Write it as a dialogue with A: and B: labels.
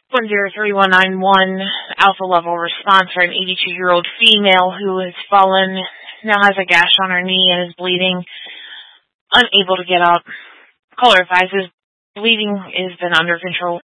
A: 103191 alpha level response for an 82-year-old female who has fallen, now has a gash on her knee and is bleeding, unable to get up. Caller advises bleeding has been under control.